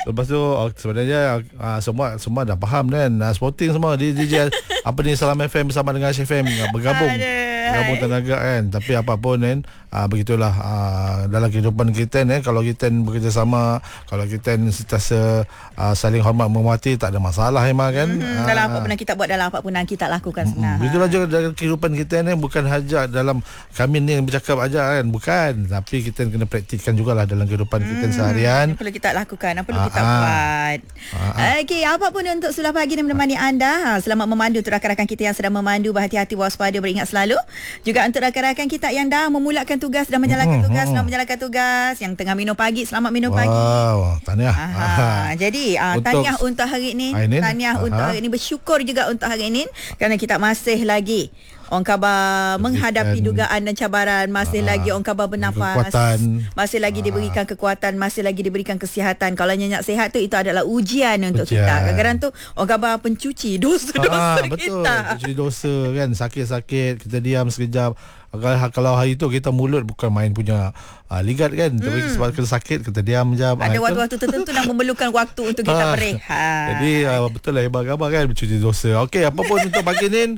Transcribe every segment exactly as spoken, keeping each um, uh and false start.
Lepas tu uh, sebenarnya uh, semua semua dah faham kan. Uh, sporting semua di D J apa ni Salam F M bersama dengan Asyik F M uh, bergabung. Bergabung tenaga kan. Tapi apapun kan uh, begitulah uh, dalam kehidupan kita kan, kalau kita bekerjasama, kalau kita sentiasa uh, saling hormat menghormati, tak ada masalah memang kan. Mm-hmm. Uh, dalam apa pun yang kita buat, dalam apa pun yang kita lakukan sebenarnya. Begitulah juga dalam kehidupan kita ni, bukan hanya dalam kami ni yang bercakap aja kan, bukan, tapi kita kena praktikkan jugalah dalam kehidupan hmm, kita seharian. Apa perlu kita lakukan, apa perlu Aa, kita buat. Okey, apa pun untuk Sulah Pagi ni menemani anda. Ha, selamat memandu untuk rakan-rakan kita yang sedang memandu, berhati-hati, waspada, beringat selalu. Juga untuk rakan-rakan kita yang dah memulakan tugas, dah menjalankan hmm, tugas, hmm. dah menjalankan tugas, yang tengah minum pagi, selamat minum wow, pagi. Wow, tahniah. Aha, jadi uh, untuk tahniah untuk hari ini, Ainin. tahniah Aha. untuk hari ini, bersyukur juga untuk hari ini kerana kita masih lagi orang khabar menghadapi dugaan dan cabaran, masih aa, lagi orang khabar bernafas, kekuatan, masih lagi aa, diberikan kekuatan, masih lagi diberikan kesihatan. Kalau nyenyak sihat tu, itu adalah ujian untuk ujian. kita. Kadang-kadang tu orang khabar pencuci dosa-dosa aa, betul. kita. Pencuci dosa kan, sakit-sakit kita diam sekejap. Kalau hari tu kita mulut bukan main punya uh, ligat kan, hmm. tapi sebab kita sakit kita diam je. Ada waktu-waktu tertentu yang memerlukan waktu untuk kita berehat. Jadi uh, betul lah hebat khabar kan, mencuci dosa. Okey, apa pun untuk pagi ni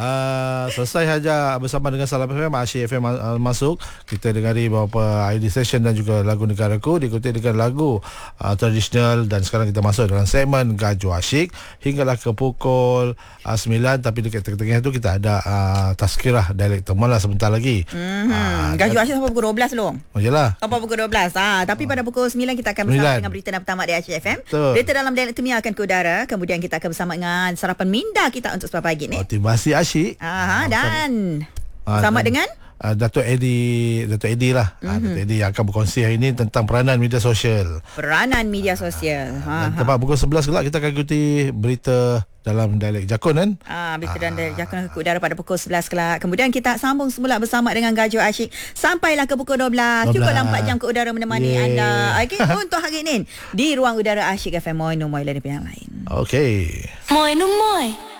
uh, selesai saja bersama dengan Salam F M, Asyik F M uh, masuk. Kita dengari beberapa I D session dan juga lagu negaraku, diikuti dengan lagu uh, tradisional, dan sekarang kita masuk dalam segmen Gajo Asyik hinggalah ke pukul uh, sembilan. Tapi dekat tengah-tengah tu kita ada uh, tazkirah dialek Temal lah sebentar lagi. Mm-hmm. Uh, Gajo Asyik sampai pukul dua belas dulu. Oh yalah. Sampai pukul dua belas. Ah, tapi pada pukul sembilan kita akan bersama dengan berita dan pertama di Asyik F M. Betul. Berita dalam dialek Temia akan ke udara. Kemudian kita akan bersama dengan sarapan minda kita untuk sebelah pagi ni. Motivasi Asyik. Ah, dan ah, sama dengan Uh, Datuk Eddie, Datuk Eddie lah. Mm-hmm. Uh, Datuk Eddie yang akan berkongsi hari ini tentang peranan media sosial. Peranan media sosial. Ha, dan tepat pukul sebelas kelak kita akan ikuti berita dalam dialek Jakun kan. Ah, berita dalam dialek Jakun ke udara pada pukul sebelas kelak. Kemudian kita sambung semula bersama dengan Gajo Asyik sampailah ke pukul dua belas. Cukuplah empat jam ke udara menemani Yeay. anda. Okey, untuk hari ini di ruang udara Asyik F M, Moi no moi lain yang lain. Okey. Moi no moi.